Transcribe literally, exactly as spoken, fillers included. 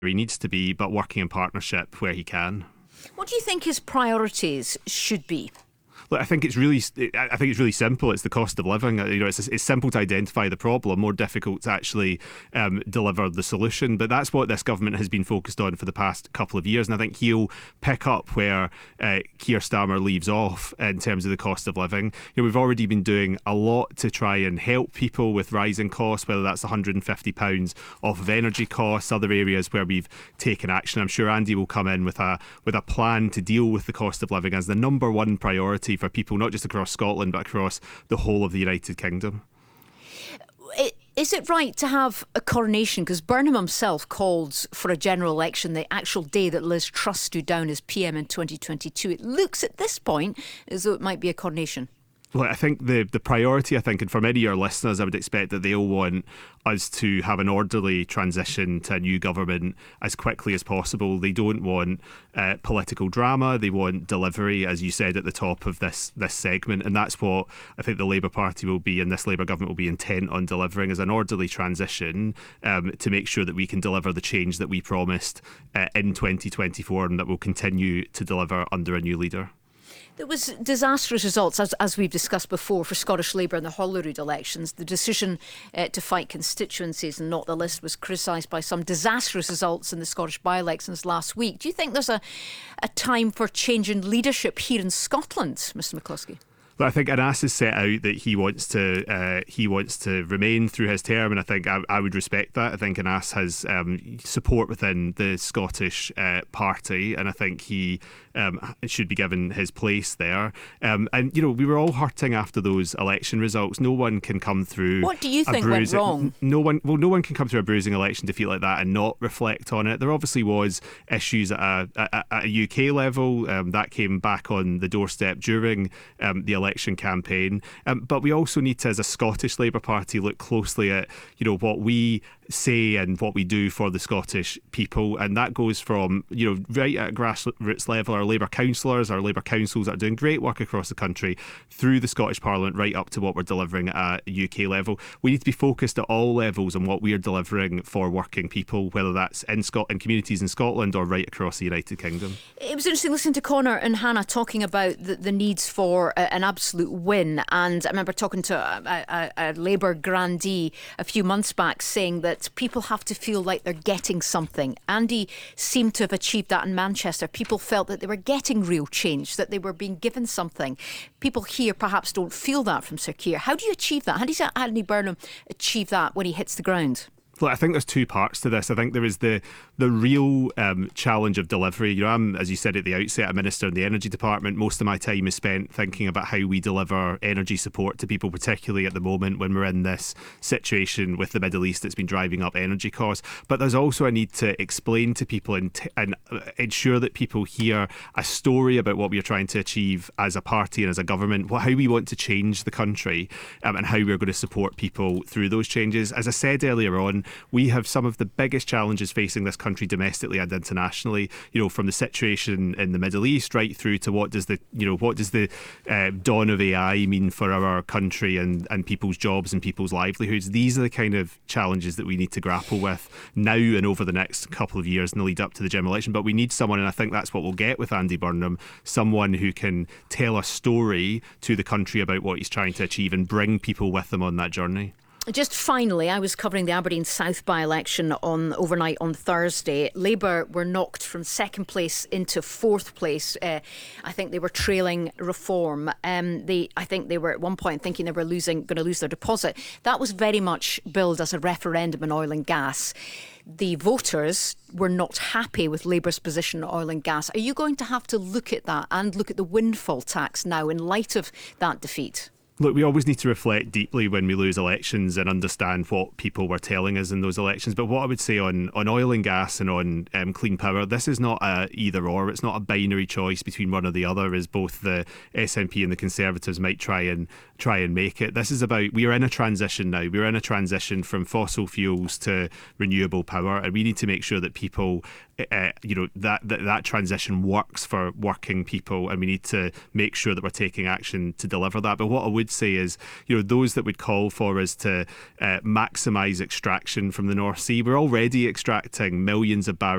he needs to be, but working in partnership where he can. What do you think his priorities should be? Look, I think it's really, I think it's really simple. It's the cost of living. You know, it's it's simple to identify the problem, more difficult to actually um, deliver the solution. But that's what this government has been focused on for the past couple of years, and I think he'll pick up where uh, Keir Starmer leaves off in terms of the cost of living. You know, we've already been doing a lot to try and help people with rising costs, whether that's one hundred fifty pounds off of energy costs, other areas where we've taken action. I'm sure Andy will come in with a with a plan to deal with the cost of living as the number one priority for people, not just across Scotland, but across the whole of the United Kingdom. Is it right to have a coronation? Because Burnham himself called for a general election the actual day that Liz Truss stood down as P M in twenty twenty-two. It looks at this point as though it might be a coronation. Well, I think the, the priority, I think, and for many of your listeners, I would expect that they'll want us to have an orderly transition to a new government as quickly as possible. They don't want uh, political drama. They want delivery, as you said at the top of this this segment. And that's what I think the Labour Party will be, and this Labour government will be intent on delivering, is an orderly transition um, to make sure that we can deliver the change that we promised uh, in twenty twenty-four and that will continue to deliver under a new leader. There was disastrous results, as, as we've discussed before, for Scottish Labour in the Holyrood elections. The decision uh, to fight constituencies and not the list was criticised by some. Disastrous results in the Scottish by-elections last week. Do you think there's a, a time for change in leadership here in Scotland, Mister McCluskey? But I think Anas has set out that he wants to uh, he wants to remain through his term, and I think I, I would respect that. I think Anas has um, support within the Scottish uh, Party, and I think he um, should be given his place there. Um, and you know, we were all hurting after those election results. No one can come through. What do you think bruising, went wrong? No one. Well, no one can come through a bruising election defeat like that and not reflect on it. There obviously was issues at a, at a U K level um, that came back on the doorstep during um, the election. election campaign, um, but we also need to, as a Scottish Labour Party, look closely at you know what we say and what we do for the Scottish people, and that goes from you know right at grassroots level, our Labour councillors, our Labour councils that are doing great work across the country, through the Scottish Parliament, right up to what we're delivering at a U K level. We need to be focused at all levels on what we are delivering for working people, whether that's in Scot in communities in Scotland or right across the United Kingdom. It was interesting listening to Conor and Hannah talking about the, the needs for a, an absolute win, and I remember talking to a, a, a Labour grandee a few months back saying that people have to feel like they're getting something. Andy seemed to have achieved that in Manchester. People felt that they were getting real change, that they were being given something. People here perhaps don't feel that from Sir Keir. How do you achieve that? How does Andy Burnham achieve that when he hits the ground? Look, I think there's two parts to this. I think there is the the real um, challenge of delivery. You know, I'm, as you said at the outset, a minister in the energy department. Most of my time is spent thinking about how we deliver energy support to people, particularly at the moment when we're in this situation with the Middle East that's been driving up energy costs. But there's also a need to explain to people and, t- and ensure that people hear a story about what we are trying to achieve as a party and as a government, what, how we want to change the country um, and how we're going to support people through those changes. As I said earlier on, we have some of the biggest challenges facing this country domestically and internationally, you know, from the situation in the Middle East right through to what does the, you know, what does the uh, dawn of A I mean for our country and, and people's jobs and people's livelihoods. These are the kind of challenges that we need to grapple with now and over the next couple of years in the lead up to the general election. But we need someone, and I think that's what we'll get with Andy Burnham, someone who can tell a story to the country about what he's trying to achieve and bring people with him on that journey. Just finally, I was covering the Aberdeen South by-election on overnight on Thursday. Labour were knocked from second place into fourth place. Uh, I think they were trailing Reform. Um, they, I think they were at one point thinking they were losing, going to lose their deposit. That was very much billed as a referendum on oil and gas. The voters were not happy with Labour's position on oil and gas. Are you going to have to look at that and look at the windfall tax now in light of that defeat? Look, we always need to reflect deeply when we lose elections and understand what people were telling us in those elections. But what I would say on, on oil and gas and on um, clean power, this is not a either or. It's not a binary choice between one or the other, as both the S N P and the Conservatives might try and try and make it. This is about, we are in a transition now. We're in a transition from fossil fuels to renewable power, and we need to make sure that people, uh, you know, that, that that transition works for working people, and we need to make sure that we're taking action to deliver that. But what I would say is, you know, those that would call for us to uh, maximise extraction from the North Sea, we're already extracting millions of barrels